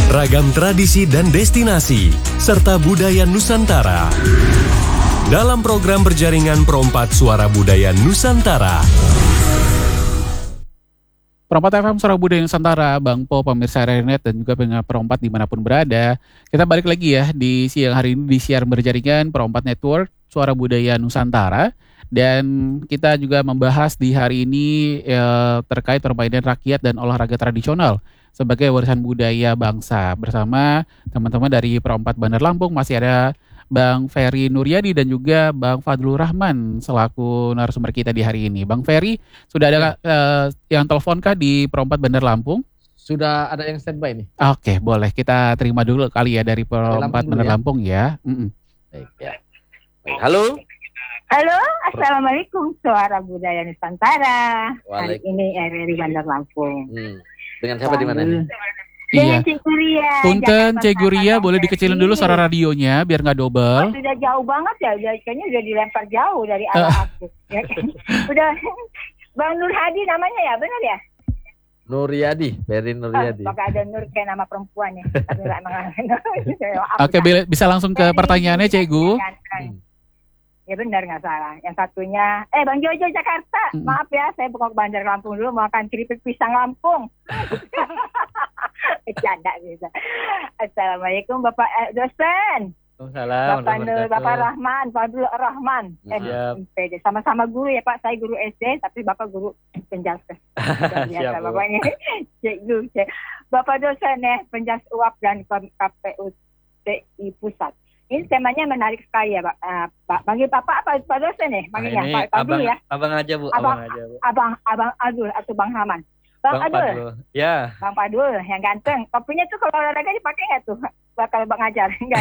ragam tradisi dan destinasi, serta budaya Nusantara. Dalam program berjaringan Perompat Suara Budaya Nusantara. Perompat FM Suara Budaya Nusantara, Bang Po, pemirsa RRNet dan juga pendengar Perompat dimanapun berada. Kita balik lagi ya di siang hari ini di siaran berjaringan Perompat Network Suara Budaya Nusantara. Dan kita juga membahas di hari ini terkait permainan rakyat dan olahraga tradisional sebagai warisan budaya bangsa. Bersama teman-teman dari Perompat Bandar Lampung masih ada Bang Ferry Nuryadi dan juga Bang Fadlur Rahman selaku narasumber kita di hari ini. Bang Ferry, sudah ada yang telepon kah di Perompat Bandar Lampung? Sudah ada yang standby nih. Oke, boleh kita terima dulu kali ya dari Perompat Bandar Lampung ya. Baik, ya. Baik, halo. Halo, Assalamualaikum Suara Budaya Nusantara. Hari ini RRI Bandar Lampung. Dengan siapa di mana ini? Iya. Cik Guria. Punten Cik Guria, boleh dikecilin dulu suara radionya biar nggak double. Sudah jauh banget ya, kayaknya udah dilempar jauh dari arah aku. Udah, Bang Nur Hadi namanya ya, benar ya? Nuryadi, Ferry Nuryadi. Pakai ada Nur kayak nama perempuan ya. Oke, bisa langsung ke pertanyaannya Cik Gu. Ya benar nggak salah. Yang satunya, Bang Jojo Jakarta. Maaf ya, saya bukan Bandar Lampung dulu, makan keripik pisang Lampung. Bercanda gitu. Assalamualaikum Bapak dosen. Waalaikumsalam. Bapak Rahman, Fadlur Rahman. PD. Sama-sama guru ya Pak, saya guru SD, tapi Bapak guru penjaskes. Siap, Bapak ini Cikgu. Bapak dosen ya, penjas UAP dan KPU TI Pusat. Ini temanya menarik sekali ya Pak. Panggil Bapak apa Pak dosen nih? Panggilnya Pak Abdul ya. Abang aja Bu. Abang Adul atau Bang Haman. Bang Adul. Ya. Bang Padul yang ganteng. Kopinya tuh kalau olahraga dipakai nggak tuh? Bakal Bang ajar enggak?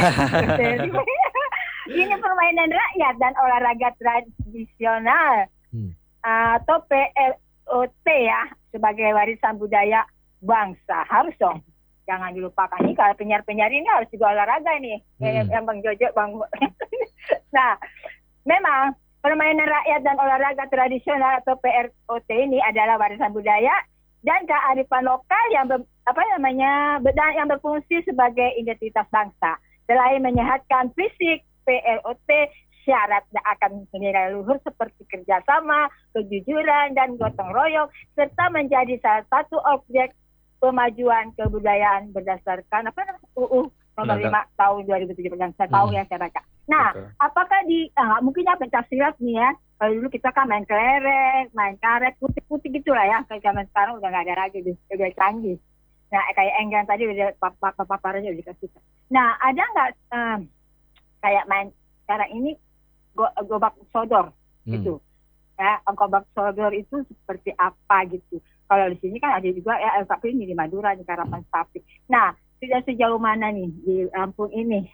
Ini permainan rakyat dan olahraga tradisional atau PLOT ya, sebagai warisan budaya bangsa. Harus dong. Jangan dilupakan. Ini kalau penyiar-penyiar ini harus juga olahraga nih. Yang Bang Jojo, Bang. Nah, memang permainan rakyat dan olahraga tradisional atau PLOT ini adalah warisan budaya dan kearifan lokal yang yang berfungsi sebagai identitas bangsa. Selain menyehatkan fisik, PLOT syarat akan nilai luhur seperti kerjasama, kejujuran, dan gotong royong, serta menjadi salah satu objek pemajuan kebudayaan berdasarkan UU nomor 5 tahun 2017. Saya tahu ya, saya baca. Nah, apakah mungkin pencak silat nih ya. Kalau dulu kita kan main kelereng, main karet, putih-putih gitulah ya. Kalau zaman sekarang udah nggak ada lagi, udah canggih. Nah, kayak Enggan tadi udah paparannya udah dikasih. Nah, ada nggak kayak main sekarang ini gobak sodor gitu? Ya, gobak sodor itu seperti apa gitu? Kalau di sini kan ada juga ya, tapi ini di Madura, di Karapan Sapi. Nah, sudah sejauh mana nih di Lampung ini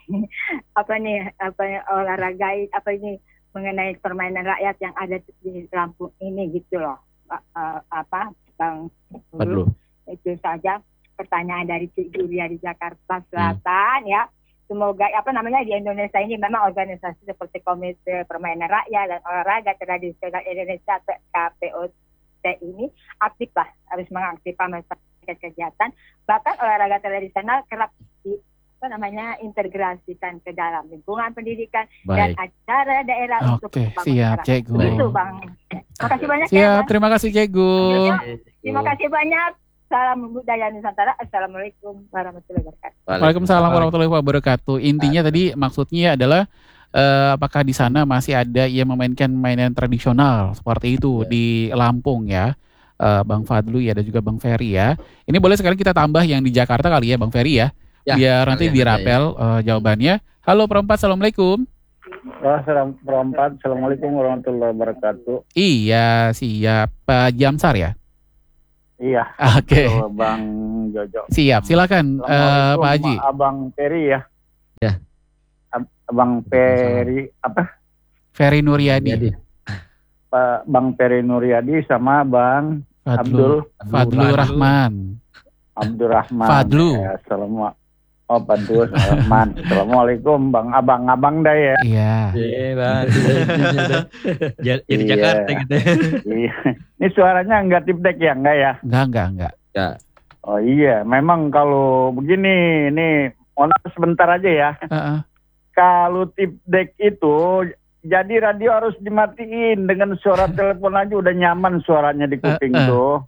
olahraga mengenai permainan rakyat yang ada di Lampung ini gitu loh, Bang Fadlur. Itu saja pertanyaan dari Cik Julia di Jakarta Selatan ya. Semoga di Indonesia ini memang organisasi seperti Komite Permainan Rakyat dan Olahraga Tradisional Indonesia atau KPOT ini aktif lah, harus mengaktifkan kegiatan, bahkan olahraga tradisional kerap integrasikan ke dalam lingkungan pendidikan dan acara daerah untuk siap Cikgu. Itu Bang. Makasih banyak. Siap, terima kasih Cikgu. Terima kasih banyak. Salam budaya Nusantara. Assalamualaikum warahmatullahi wabarakatuh. Waalaikumsalam warahmatullahi wabarakatuh. Intinya tadi maksudnya adalah apakah di sana masih ada yang memainkan mainan tradisional seperti itu di Lampung ya, Bang Fadlu ya dan juga Bang Ferry ya. Ini boleh sekali kita tambah yang di Jakarta kali ya Bang Ferry ya, biar nanti dirapel jawabannya. Halo Perompat, Assalamualaikum. Perompat, Assalamualaikum warahmatullahi wabarakatuh. Iya, siap. Pak Jamsar ya? Iya. Oke. Bang Jojo. Siap, silakan Pak Haji. Abang Ferry ya? Ya. Abang Ferry apa? Ferry Nuryadi. Pak Bang Ferry Nuryadi sama Bang Fadlur Rahman. Fadlu. Ya, Fadlur Rahman. Assalamualaikum Bang Abang dah ya. Iya. Iya Bang. Jadi Jakarta gitu. Iya. Ini suaranya enggak tipdek ya? Enggak ya? Enggak. Ya. Oh iya, memang kalau begini, ini mohon maaf sebentar aja ya. Kalau tip deck itu, jadi radio harus dimatiin, dengan suara telepon aja udah nyaman suaranya di kuping tuh.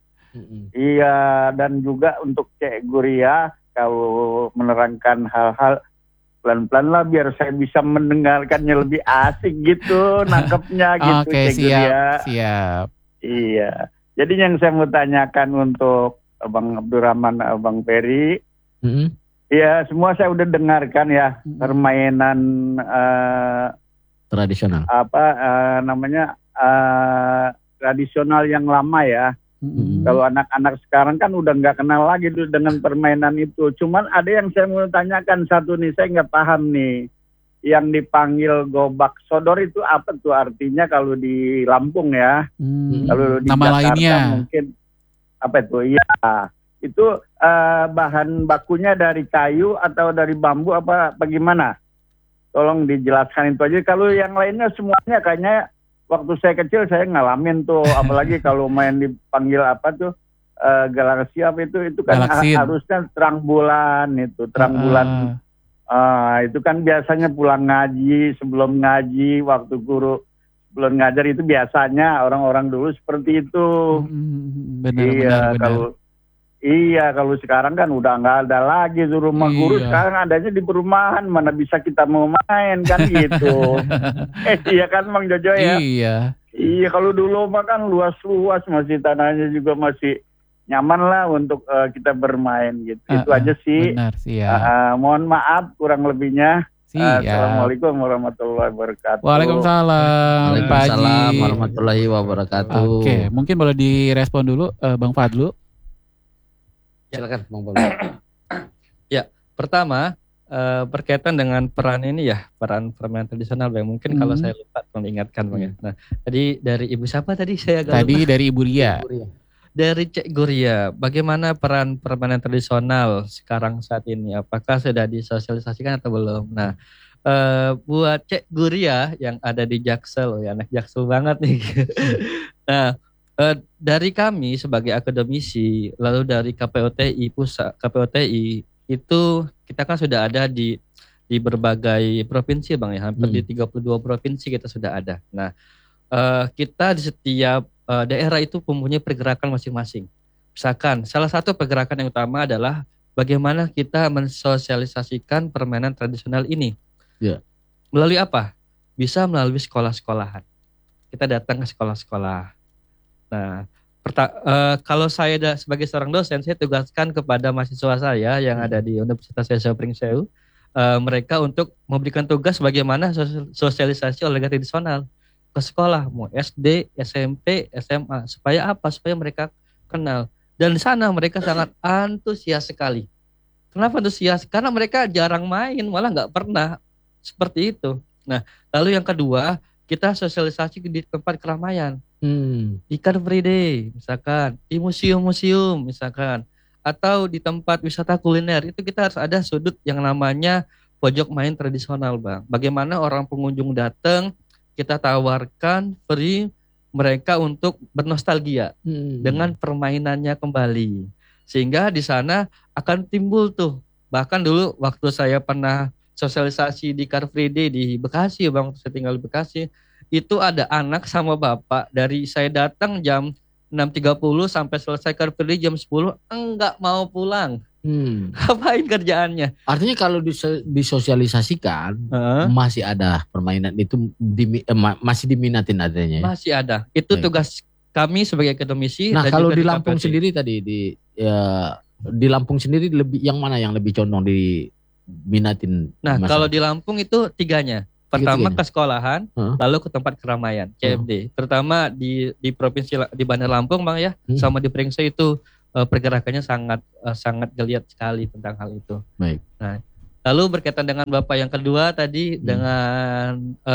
Iya, dan juga untuk Cek Guria, kalau menerangkan hal-hal pelan-pelan lah biar saya bisa mendengarkannya lebih asik gitu, nangkepnya gitu. Oke, Cek Guria. siap. Iya, jadi yang saya mau tanyakan untuk Abang Abdurrahman, Abang Peri, ya semua saya udah dengarkan ya permainan Tradisional. Namanya tradisional yang lama ya. Kalau anak-anak sekarang kan udah nggak kenal lagi tuh dengan permainan itu. Cuman ada yang saya mau tanyakan satu nih, saya nggak paham nih. Yang dipanggil gobak sodor itu apa tuh artinya kalau di Lampung ya? Kalau di nama Jakarta lainnya mungkin apa itu? Iya, itu bahan bakunya dari kayu atau dari bambu apa bagaimana? Tolong dijelaskan itu aja. Kalau yang lainnya semuanya kayaknya waktu saya kecil saya ngalamin tuh, apalagi kalau main dipanggil apa tuh galaksi apa itu kan harusnya terang bulan itu, terang bulan. Itu kan biasanya pulang ngaji, sebelum ngaji, waktu guru belum ngajar itu biasanya orang-orang dulu seperti itu. Benar. Kalau sekarang kan udah nggak ada lagi tuh rumah guru, sekarang adanya di perumahan, mana bisa kita mau main kan gitu. Iya kan Bang Jojo ya? Iya, kalau dulu mah kan luas-luas, masih tanahnya juga masih nyaman lah untuk kita bermain gitu. Itu aja sih. Benar, mohon maaf kurang lebihnya. Siap. Assalamualaikum warahmatullahi wabarakatuh. Waalaikumsalam. Waalaikumsalam warahmatullahi wabarakatuh. Oke, mungkin boleh direspon dulu Bang Fadlu. Silakan Bang Fadlu. Ya, pertama berkaitan dengan peran ini ya, peran permainan tradisional Bang. Mungkin kalau saya lupa mengingatkan Bang ya. Nah, tadi dari Ibu siapa tadi saya agak Tadi lupa. dari Ibu Ria. Dari Cek Guria, bagaimana peran permainan tradisional sekarang saat ini? Apakah sudah disosialisasikan atau belum? Nah, buat Cek Guria yang ada di Jaksel, ya anak Jaksel banget nih. Nah, dari kami sebagai akademisi, lalu dari KPOTI pusat, KPOTI itu kita kan sudah ada di berbagai provinsi Bang ya, hampir di 32 provinsi kita sudah ada. Nah, kita di setiap daerah itu mempunyai pergerakan masing-masing. Misalkan salah satu pergerakan yang utama adalah bagaimana kita mensosialisasikan permainan tradisional ini. Melalui apa? Bisa melalui sekolah-sekolahan. Kita datang ke sekolah-sekolah. Nah, kalau saya sebagai seorang dosen, saya tugaskan kepada mahasiswa saya yang ada di Universitas Yesus Pringsewu, mereka untuk memberikan tugas bagaimana sosialisasi olahraga tradisional ke sekolah, mau SD, SMP, SMA, supaya apa? Supaya mereka kenal. Dan di sana mereka sangat antusias sekali. Kenapa antusias? Karena mereka jarang main, malah nggak pernah seperti itu. Nah, lalu yang kedua, kita sosialisasi di tempat keramaian. Di Car Free Day, misalkan, di museum-museum, misalkan, atau di tempat wisata kuliner, itu kita harus ada sudut yang namanya pojok main tradisional, Bang. Bagaimana orang pengunjung datang, kita tawarkan free mereka untuk bernostalgia dengan permainannya kembali. Sehingga di sana akan timbul tuh. Bahkan dulu waktu saya pernah sosialisasi di Car Free Day di Bekasi, Bang, saya tinggal di Bekasi, itu ada anak sama bapak dari saya datang jam 6.30 sampai selesai Car Free Day jam 10 enggak mau pulang. Ngapain kerjaannya? Artinya kalau disosialisasikan masih ada permainan itu masih diminatin adanya. Masih ada. Itu tugas kami sebagai akademisi. Nah, kalau di Lampung sendiri tadi di Lampung sendiri lebih yang mana yang lebih condong diminatin? Nah, kalau di Lampung itu tiganya. Pertama ke sekolahan, lalu ke tempat keramaian, CFD. Terutama di provinsi di Bandar Lampung, Bang ya, sama di Pringse itu pergerakannya sangat geliat sekali tentang hal itu. Baik. Nah, lalu berkaitan dengan Bapak yang kedua tadi dengan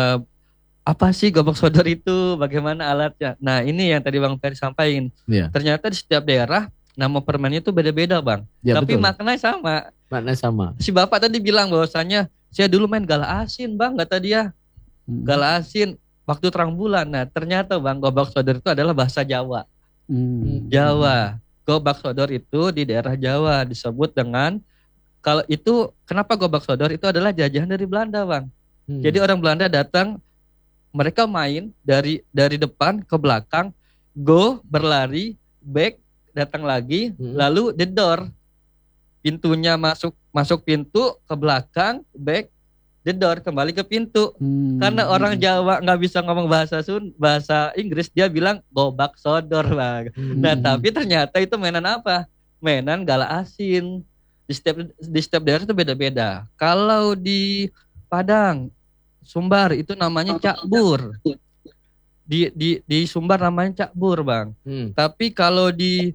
apa sih gobak sodor itu, bagaimana alatnya? Nah, ini yang tadi Bang Ferry sampaikan. Ternyata di setiap daerah nama permainannya itu beda-beda, Bang. Tapi maknanya sama. Maknanya sama. Si Bapak tadi bilang bahwasanya saya dulu main gala asin, Bang, kata dia. Gala asin waktu terang bulan. Nah, ternyata Bang, gobak sodor itu adalah bahasa Jawa. Jawa. Gobak Sodor itu di daerah Jawa disebut dengan, kalau itu kenapa Gobak Sodor itu adalah jajahan dari Belanda, Bang. Jadi orang Belanda datang, mereka main dari depan ke belakang, go berlari, back datang lagi, lalu the door. Pintunya masuk pintu ke belakang, back the door, kembali ke pintu. Karena orang Jawa nggak bisa ngomong bahasa Inggris, dia bilang Gobak Sodor, Bang. Nah, tapi ternyata itu mainan apa? Mainan gala asin. Di setiap daerah itu beda-beda. Kalau di Padang, Sumbar itu namanya cakbur. Di Sumbar namanya cakbur, Bang. Tapi kalau di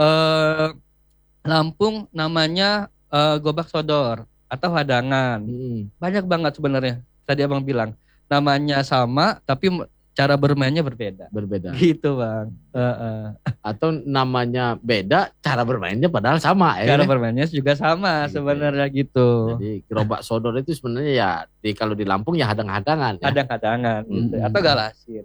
Lampung namanya Gobak Sodor atau hadangan. Banyak banget sebenarnya. Tadi Abang bilang namanya sama tapi cara bermainnya berbeda. Gitu, Bang. Atau namanya beda, cara bermainnya padahal sama. Cara bermainnya juga sama gitu, sebenarnya gitu. Jadi gerobak sodor itu sebenarnya ya kalau di Lampung ya hadang-hadangan. Hadang-hadangan gitu. Atau galasin.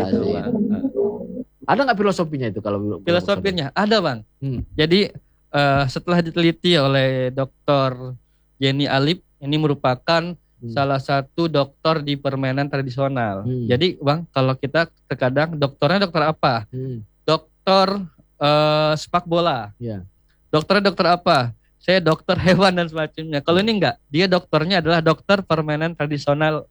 Ada nggak filosofinya itu kalau filosofinya? Ada, Bang. Jadi setelah diteliti oleh Dr. Jenny Alip, ini merupakan salah satu dokter di permainan tradisional. Jadi, Bang, kalau kita terkadang dokternya dokter apa? Dokter sepak bola. Dokternya dokter apa? Saya dokter hewan dan semacamnya. Kalau ini enggak, dia dokternya adalah dokter permainan tradisional.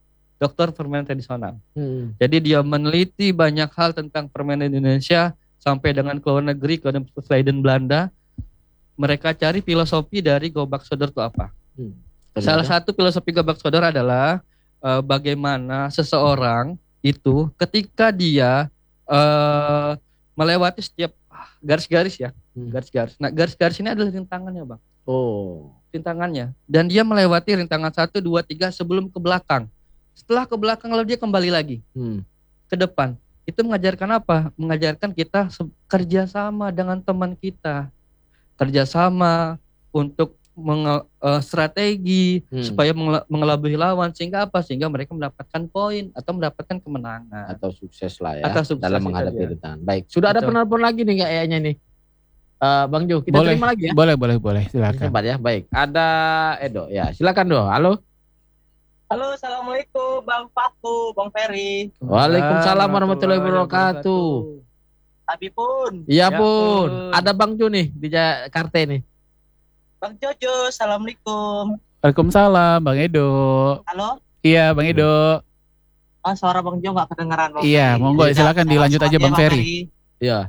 Jadi dia meneliti banyak hal tentang permainan Indonesia sampai dengan ke luar negeri, ke Leiden Belanda. Mereka cari filosofi dari Gobak Sodor itu apa. Salah satu filosofi Gobak Sodor adalah bagaimana seseorang itu ketika dia melewati setiap garis-garis ya, garis-garis. Nah, garis-garis ini adalah rintangannya, Bang. Rintangannya. Dan dia melewati rintangan 1, 2, 3 sebelum ke belakang. Setelah ke belakang lalu dia kembali lagi ke depan. Itu mengajarkan apa? Mengajarkan kita kerjasama dengan teman kita. Kerjasama untuk strategi supaya mengelabui lawan, sehingga apa? Sehingga mereka mendapatkan poin atau mendapatkan kemenangan atau sukses lah ya dalam menghadapi rintangan. Baik, sudah ada penelpon lagi nih kayaknya nih. Bang Jo, kita terima lagi ya. Boleh, silakan. Cepat ya. Baik, ada Edo ya. Silakan Do. Halo, assalamualaikum Bang Fatu, Bang Ferry. Waalaikumsalam warahmatullahi wabarakatuh. Tapi pun. Iya pun. Ada Bang Jo nih di Jakarta nih. Bang Jojo, assalamualaikum. Waalaikumsalam, Bang Edo. Halo? Iya, Bang Edo. Oh, suara Bang Jo nggak kedengeran, Bang. Iya, monggo silakan dilanjut aja, Bang Ferry. Iya.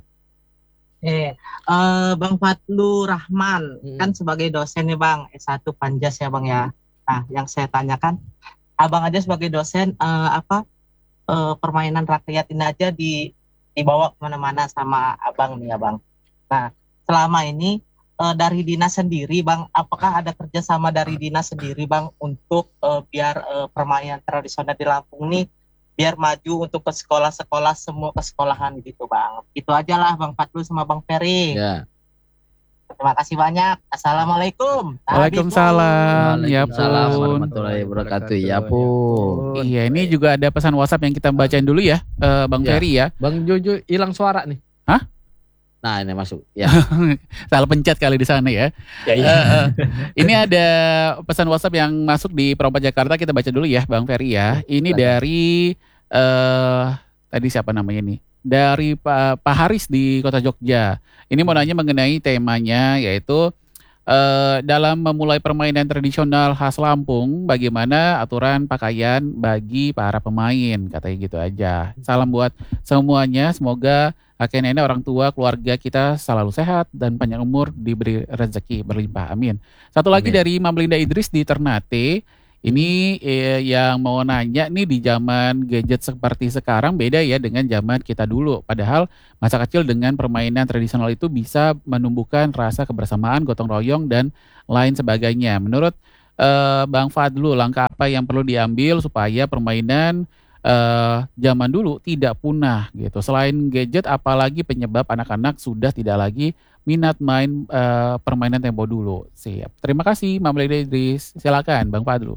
Bang Fadlu Rahman kan sebagai dosen nih, Bang, S1 Panjas ya, Bang ya. Nah, yang saya tanyakan, Abang aja sebagai dosen permainan rakyat ini aja dibawa kemana-mana sama Abang nih ya, Bang. Nah, selama ini dari dinas sendiri, Bang, apakah ada kerjasama dari dinas sendiri, Bang, untuk biar permainan tradisional di Lampung nih biar maju untuk ke sekolah-sekolah, semua ke sekolahan gitu, Bang. Itu aja lah, Bang Fadlu sama Bang Ferry. Ya. Terima kasih banyak. Assalamualaikum. Waalaikumsalam. Ya pun. Warahmatullahi wabarakatuh. Ya pun. Iya, ini juga ada pesan WhatsApp yang kita bacain dulu ya, Bang Ferry ya. Bang Jojo hilang suara nih. Hah? Nah, ini masuk. Ya. Salah pencet kali di sana ya. Ini ada pesan WhatsApp yang masuk di Perompak Jakarta, kita baca dulu ya, Bang Ferry ya. Ini dari tadi siapa namanya nih? Dari Pak Haris di Kota Jogja. Ini mau nanya mengenai temanya, yaitu dalam memulai permainan tradisional khas Lampung, bagaimana aturan pakaian bagi para pemain, katanya gitu aja. Salam buat semuanya, semoga kakek nenek, orang tua, keluarga kita selalu sehat dan panjang umur, diberi rezeki berlimpah, amin. Satu lagi dari Mamlinda Idris di Ternate. Ini yang mau nanya nih, di zaman gadget seperti sekarang beda ya dengan zaman kita dulu. Padahal masa kecil dengan permainan tradisional itu bisa menumbuhkan rasa kebersamaan, gotong royong, dan lain sebagainya. Menurut Bang Fadlu, langkah apa yang perlu diambil supaya permainan zaman dulu tidak punah gitu? Selain gadget, apalagi penyebab anak-anak sudah tidak lagi minat main permainan tempo dulu? Siap. Terima kasih, Mamlinda Idris. Silakan, Bang Fadlu.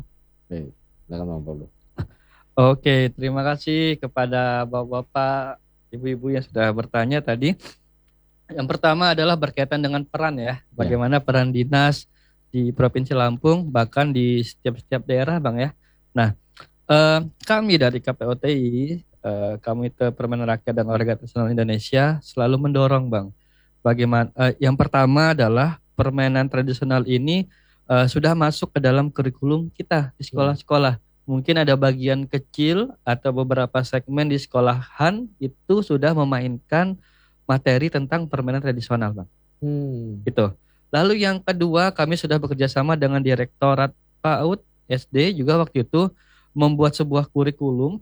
Oke, terima kasih kepada bapak-bapak, ibu-ibu yang sudah bertanya tadi. Yang pertama adalah berkaitan dengan peran ya. Bagaimana peran dinas di Provinsi Lampung, bahkan di setiap daerah Bang ya. Nah, kami dari KPOTI, Komite Permainan Rakyat dan Olahraga Tradisional Indonesia selalu mendorong Bang. Bagaimana yang pertama adalah permainan tradisional ini sudah masuk ke dalam kurikulum kita di sekolah-sekolah. Mungkin ada bagian kecil atau beberapa segmen di sekolahan itu sudah memainkan materi tentang permainan tradisional Bang. Gitu. Lalu yang kedua, kami sudah bekerja sama dengan Direktorat PAUD SD juga waktu itu membuat sebuah kurikulum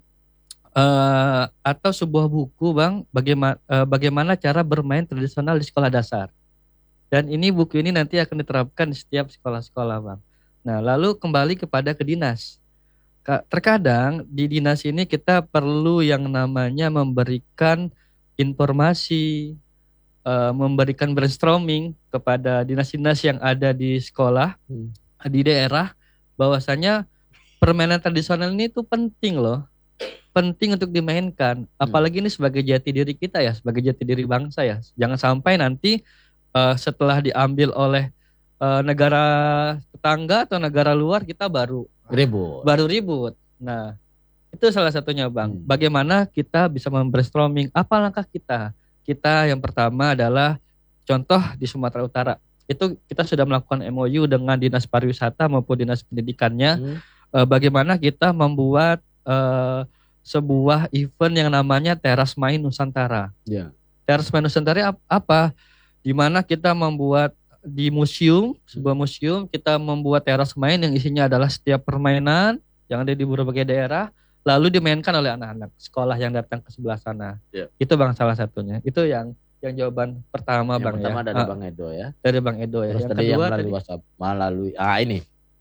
atau sebuah buku Bang, bagaimana cara bermain tradisional di sekolah dasar. Dan ini buku ini nanti akan diterapkan di setiap sekolah-sekolah Bang. Nah, lalu kembali kepada ke dinas. Terkadang di dinas ini kita perlu yang namanya memberikan informasi, memberikan brainstorming kepada dinas-dinas yang ada di sekolah, di daerah, bahwasanya permainan tradisional ini tuh penting loh. Penting untuk dimainkan. Apalagi ini sebagai jati diri kita ya, sebagai jati diri bangsa ya. Jangan sampai nanti setelah diambil oleh negara tetangga atau negara luar kita baru ribut. Nah, itu salah satunya Bang. Bagaimana kita bisa membrainstorming apa langkah kita. Kita yang pertama adalah contoh di Sumatera Utara. Itu kita sudah melakukan MOU dengan Dinas Pariwisata maupun Dinas Pendidikannya. Bagaimana kita membuat sebuah event yang namanya Teras Main Nusantara. Teras Main Nusantara apa? Di mana kita membuat di museum, sebuah museum, kita membuat teras main yang isinya adalah setiap permainan yang ada di berbagai daerah, lalu dimainkan oleh anak-anak sekolah yang datang ke sebelah sana. Itu Bang salah satunya. Itu yang jawaban pertama Bang ya. Pertama dari Bang Edo ya. Dari Bang Edo ya. Terus Yang tadi kedua yang melalui WhatsApp, melalui ini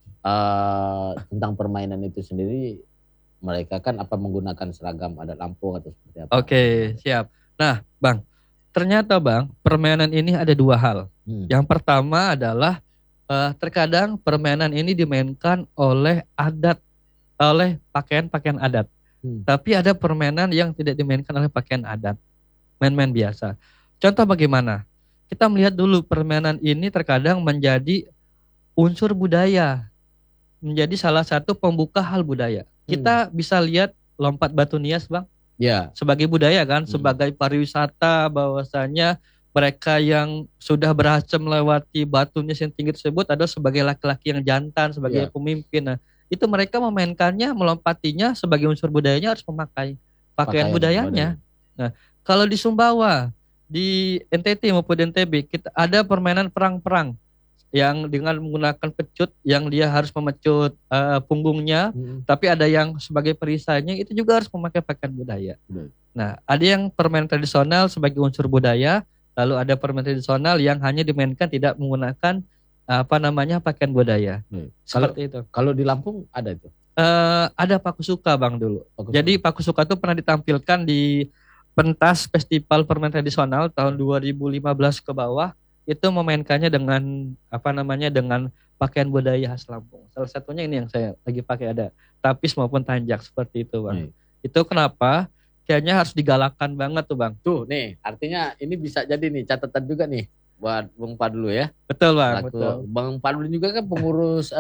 tentang permainan itu sendiri, mereka kan apa menggunakan seragam adat Lampung atau seperti apa? Oke, siap. Nah, Bang, ternyata Bang, permainan ini ada dua hal. Yang pertama adalah terkadang permainan ini dimainkan oleh pakaian-pakaian adat. Tapi ada permainan yang tidak dimainkan oleh pakaian adat. Main-main biasa. Contoh bagaimana? Kita melihat dulu permainan ini terkadang menjadi unsur budaya. Menjadi salah satu pembuka hal budaya. Kita bisa lihat lompat batu nias Bang. Sebagai budaya kan, sebagai pariwisata, bahwasanya mereka yang sudah berhasil melewati batu nias yang tinggi tersebut adalah sebagai laki-laki yang jantan, sebagai pemimpin. Nah, itu mereka memainkannya, melompatinya sebagai unsur budayanya harus memakai pakaian budayanya. Nah, kalau di Sumbawa, di NTT maupun di NTB, kita ada permainan perang-perang yang dengan menggunakan pecut yang dia harus memecut punggungnya, tapi ada yang sebagai perisainya itu juga harus memakai pakaian budaya. Nah, ada yang permainan tradisional sebagai unsur budaya, lalu ada permainan tradisional yang hanya dimainkan tidak menggunakan pakaian budaya. Seperti itu. Kalau di Lampung ada itu? Ada Pakusuka Bang dulu. Jadi Pakusuka itu pernah ditampilkan di pentas festival permainan tradisional tahun 2015 ke bawah. Itu memainkannya dengan dengan pakaian budaya khas Lampung. Salah satunya ini yang saya lagi pakai, ada tapis maupun tanjak seperti itu Bang. Itu kenapa kayaknya harus digalakkan banget tuh Bang. Tuh nih, artinya ini bisa jadi nih catatan juga nih buat Bang Padlu ya. Betul Bang, betul. Bang Padlu juga kan pengurus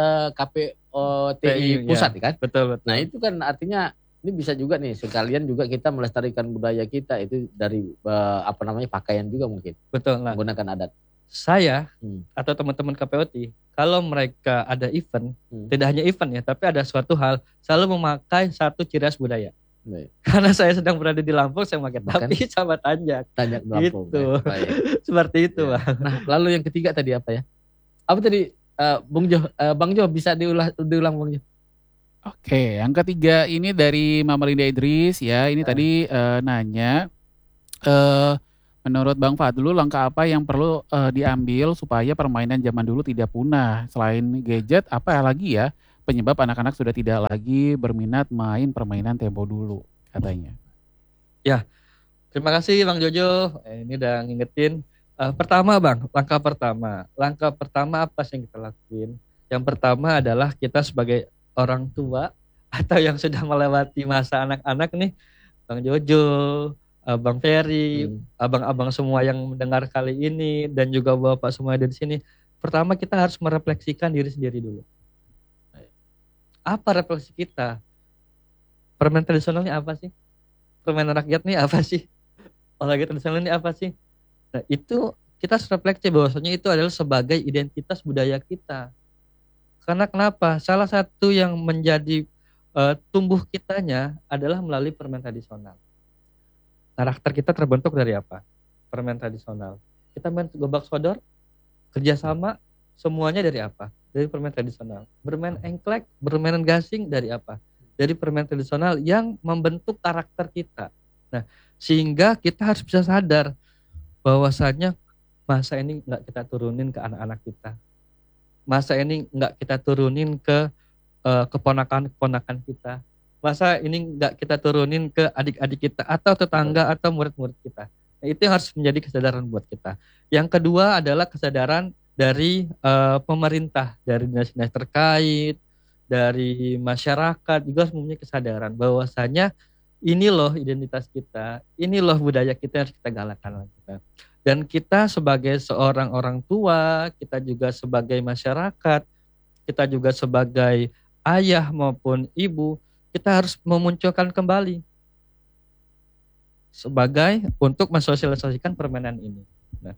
KPOTI pusat kan? Betul. Nah, itu kan artinya ini bisa juga nih sekalian juga kita melestarikan budaya kita itu dari pakaian juga mungkin. Betul lah. Menggunakan adat. Saya atau teman-teman KPOTI, kalau mereka ada event, tidak hanya event ya, tapi ada suatu hal, selalu memakai satu ciri khas budaya. Karena saya sedang berada di Lampung, saya memakai tapis sama tanjak. Tanjak Lampung. Gitu. Seperti itu Bang. Nah, lalu yang ketiga tadi apa ya? Apa tadi Bang Jo bisa diulang Bang Jo? Oke, yang ketiga ini dari Mama Linda Idris ya. Ini tadi nanya, menurut Bang Fadlu langkah apa yang perlu diambil supaya permainan zaman dulu tidak punah? Selain gadget, apa lagi ya penyebab anak-anak sudah tidak lagi berminat main permainan tempo dulu katanya? Ya, terima kasih Bang Jojo. Ini udah ngingetin. Pertama Bang, langkah pertama apa sih yang kita lakuin? Yang pertama adalah kita sebagai orang tua atau yang sudah melewati masa anak-anak nih, Bang Jojo, Bang Ferry, abang-abang semua yang mendengar kali ini, dan juga bapak semua ada di sini. Pertama kita harus merefleksikan diri sendiri dulu. Apa refleksi kita? Permainan tradisional ini apa sih? Permainan rakyat ini apa sih? Olahraga tradisional ini apa sih? Nah itu kita harus refleksi bahwasanya itu adalah sebagai identitas budaya kita. Karena kenapa? Salah satu yang menjadi tumbuh kitanya adalah melalui permainan tradisional. Karakter kita terbentuk dari apa? Permainan tradisional. Kita main gobak sodor, kerjasama, semuanya dari apa? Dari permainan tradisional. Bermain engklek, bermain gasing dari apa? Dari permainan tradisional yang membentuk karakter kita. Nah, sehingga kita harus bisa sadar bahwasanya masa ini nggak kita turunin ke anak-anak kita. Masa ini nggak kita turunin ke keponakan-keponakan kita. Masa ini nggak kita turunin ke adik-adik kita atau tetangga atau murid-murid kita. Nah, itu harus menjadi kesadaran buat kita. Yang kedua adalah kesadaran dari pemerintah, dari dinas-dinas terkait, dari masyarakat juga harus mempunyai kesadaran bahwasanya ini loh identitas kita, ini loh budaya kita yang harus kita galakan. Dan kita sebagai seorang orang tua, kita juga sebagai masyarakat, kita juga sebagai ayah maupun ibu, kita harus memunculkan kembali sebagai untuk mensosialisasikan permainan ini. Nah,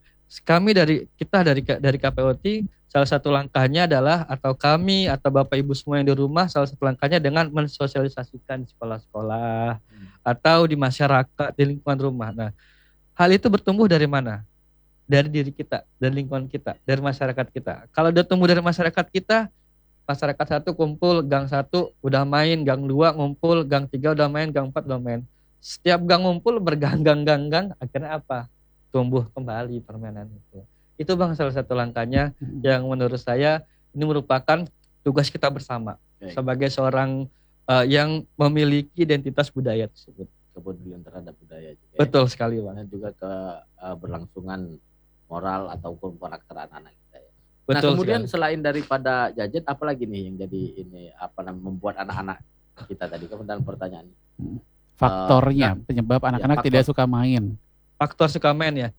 kita dari KPOT, salah satu langkahnya adalah atau kami atau Bapak Ibu semua yang di rumah, salah satu langkahnya dengan mensosialisasikan di sekolah-sekolah atau di masyarakat, di lingkungan rumah. Nah, hal itu bertumbuh dari mana? Dari diri kita, dari lingkungan kita, dari masyarakat kita. Kalau udah tumbuh dari masyarakat kita, masyarakat satu kumpul, gang 1 udah main, gang 2 ngumpul, gang 3 udah main, gang 4 udah main. Setiap gang ngumpul bergang-gang, akhirnya apa? Tumbuh kembali permainan itu. Itu Bang salah satu langkahnya yang menurut saya ini merupakan tugas kita bersama sebagai seorang yang memiliki identitas budaya tersebut. Kepedulian terhadap budaya juga. Betul sekali Bang. Dan juga keberlangsungan moral ataupun karakter anak-anak kita ya. Betul. Nah kemudian sekali. Selain daripada gadget, apalagi nih yang jadi ini membuat anak-anak kita tadi kemudian pertanyaan. Faktornya penyebab anak-anak tidak suka main. Faktor suka main ya.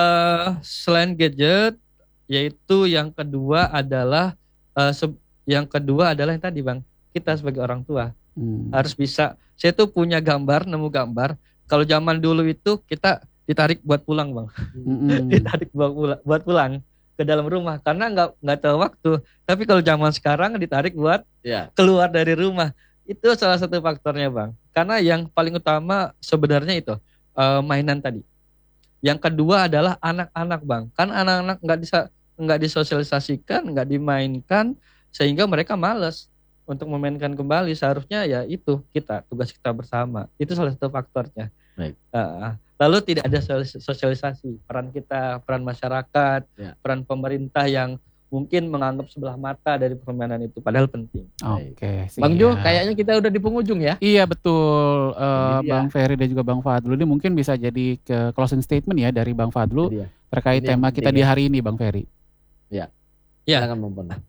Selain gadget, yaitu yang kedua adalah yang tadi Bang, kita sebagai orang tua harus bisa. Saya tuh punya nemu gambar. Kalau zaman dulu itu kita ditarik buat pulang Bang, ditarik buat pulang ke dalam rumah karena nggak tahu waktu. Tapi kalau zaman sekarang ditarik buat keluar dari rumah. Itu salah satu faktornya Bang. Karena yang paling utama sebenarnya itu mainan tadi. Yang kedua adalah anak-anak Bang. Kan anak-anak nggak disosialisasikan, nggak dimainkan, sehingga mereka malas untuk memainkan kembali. Seharusnya ya itu tugas kita bersama. Itu salah satu faktornya. Baik. Lalu tidak ada sosialisasi, peran kita, peran masyarakat, peran pemerintah yang mungkin menganggap sebelah mata dari permainan itu, padahal penting. Oke. Bang Jo, kayaknya kita udah di penghujung ya. Iya betul, Bang Ferry dan juga Bang Fadlu. Ini mungkin bisa jadi ke closing statement ya dari Bang Fadlu terkait tema kita di hari ini, Bang Ferry. Ya. Silakan Bang Fadlu.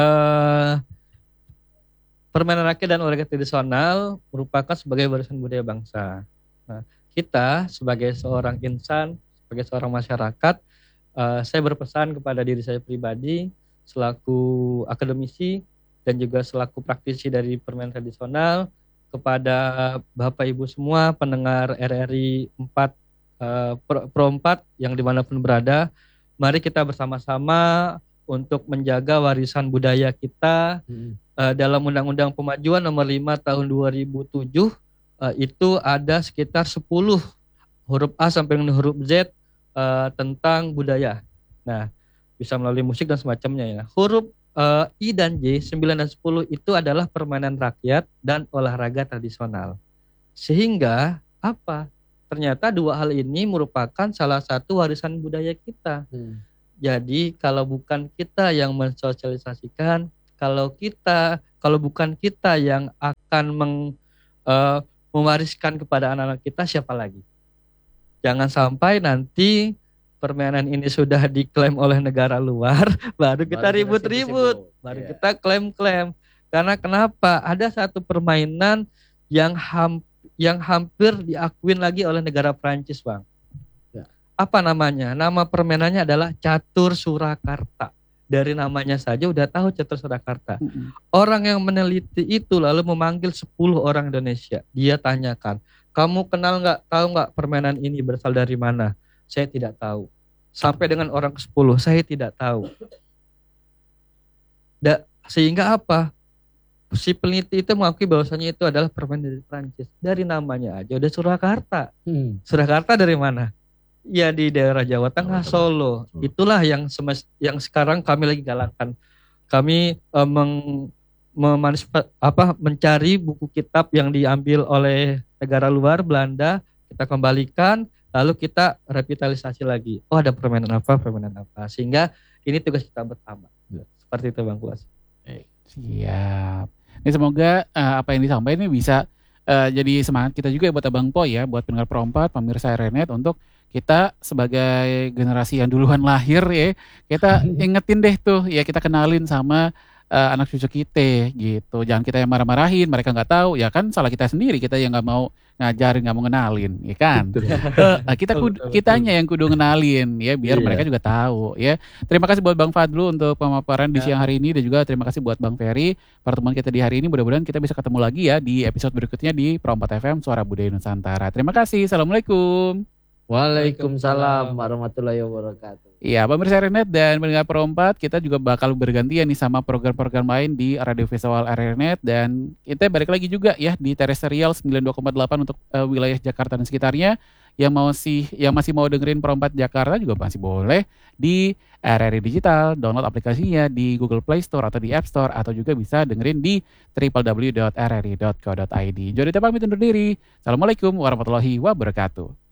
Permainan rakyat dan olahraga tradisional merupakan sebagai warisan budaya bangsa. Nah, kita sebagai seorang insan, sebagai seorang masyarakat, saya berpesan kepada diri saya pribadi selaku akademisi dan juga selaku praktisi dari permainan tradisional, kepada Bapak Ibu semua pendengar RRI 4 Pro 4 yang dimanapun berada, mari kita bersama-sama untuk menjaga warisan budaya kita. Dalam Undang-Undang Pemajuan Nomor 5 Tahun 2007 itu ada sekitar 10 huruf A sampai dengan huruf Z tentang budaya. Nah, bisa melalui musik dan semacamnya ya. Huruf I dan J, 9 dan 10 itu adalah permainan rakyat dan olahraga tradisional. Sehingga apa? Ternyata dua hal ini merupakan salah satu warisan budaya kita. Jadi kalau bukan kita yang mensosialisasikan, kalau bukan kita yang akan mewariskan kepada anak-anak kita, siapa lagi? Jangan sampai nanti permainan ini sudah diklaim oleh negara luar, baru kita ribut-ribut, baru kita klaim-klaim. Karena kenapa? Ada satu permainan yang yang hampir diakuin lagi oleh negara Prancis, Bang. Ya. Apa namanya? Nama permainannya adalah Catur Surakarta. Dari namanya saja udah tahu Catur Surakarta. Orang yang meneliti itu lalu memanggil 10 orang Indonesia. Dia tanyakan, kamu kenal nggak, tahu nggak permainan ini berasal dari mana? Saya tidak tahu. Sampai dengan orang ke-10, saya tidak tahu. Sehingga apa? Si peneliti itu mengakui bahwasanya itu adalah permainan dari Prancis. Dari namanya aja udah Surakarta. Surakarta dari mana? Ya di daerah Jawa Tengah, Solo. Itulah yang sekarang kami lagi galakkan. Kami mencari buku kitab yang diambil oleh negara luar, Belanda, kita kembalikan, lalu kita revitalisasi lagi. Oh, ada permainan apa. Sehingga ini tugas kita bersama. Seperti itu, Bang Kuas. Siap. Ini semoga apa yang disampaikan ini bisa jadi semangat kita juga buat Abang Po ya, buat pendengar Pro4, pemirsa RNet, untuk kita sebagai generasi yang duluan lahir ya, kita ingetin deh tuh ya, kita kenalin sama anak cucu kita gitu. Jangan kita yang marah-marahin, mereka nggak tahu, ya kan salah kita sendiri, kita yang nggak mau ngajarin, nggak mau ngenalin, ya kan. Kitanya yang kudu ngenalin ya, biar mereka juga tahu ya. Terima kasih buat Bang Fadlu untuk pemaparan di siang hari ini, dan juga terima kasih buat Bang Ferry pertemuan kita di hari ini. Mudah-mudahan kita bisa ketemu lagi ya di episode berikutnya di Pro4 FM Suara Budaya Nusantara. Terima kasih. Assalamualaikum. Waalaikumsalam warahmatullahi wabarakatuh. Iya, pemirsa RNet dan pendengar Pro4, kita juga bakal bergantian nih sama program-program lain di Radio Visual RNet, dan kita balik lagi juga ya di Terrestrial 92,8 untuk wilayah Jakarta dan sekitarnya. Yang masih mau dengerin Pro4 Jakarta juga masih boleh di RRI Digital, download aplikasinya di Google Play Store atau di App Store, atau juga bisa dengerin di www.rri.co.id. Jody pamit undur diri. Assalamualaikum warahmatullahi wabarakatuh.